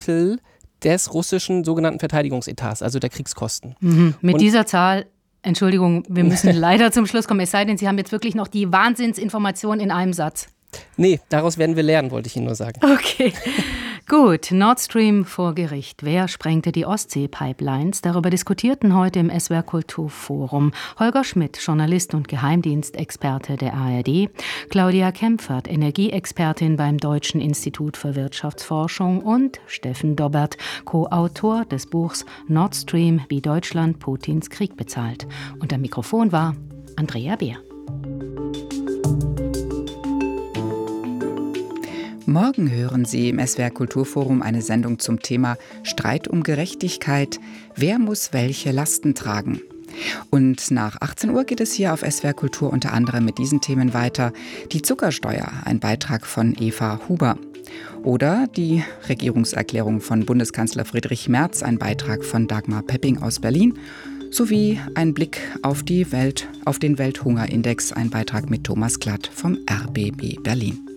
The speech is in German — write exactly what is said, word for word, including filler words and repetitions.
Drittel des russischen sogenannten Verteidigungsetats, also der Kriegskosten. Mhm. Mit Und dieser Zahl, Entschuldigung, wir müssen leider zum Schluss kommen, es sei denn, Sie haben jetzt wirklich noch die Wahnsinnsinformation in einem Satz. Nee, daraus werden wir lernen, wollte ich Ihnen nur sagen. Okay, gut. Nord Stream vor Gericht. Wer sprengte die Ostsee-Pipelines? Darüber diskutierten heute im S W R Kulturforum Holger Schmidt, Journalist und Geheimdienstexperte der A R D, Claudia Kempfert, Energieexpertin beim Deutschen Institut für Wirtschaftsforschung und Steffen Dobbert, Co-Autor des Buchs Nord Stream, wie Deutschland Putins Krieg bezahlt. Und am Mikrofon war Andrea Beer. Morgen hören Sie im S W R Kulturforum eine Sendung zum Thema Streit um Gerechtigkeit. Wer muss welche Lasten tragen? Und nach achtzehn Uhr geht es hier auf S W R Kultur unter anderem mit diesen Themen weiter. Die Zuckersteuer, ein Beitrag von Eva Huber. Oder die Regierungserklärung von Bundeskanzler Friedrich Merz, ein Beitrag von Dagmar Pepping aus Berlin. Sowie ein Blick auf die Welt, auf den Welthungerindex, ein Beitrag mit Thomas Glatt vom R B B Berlin.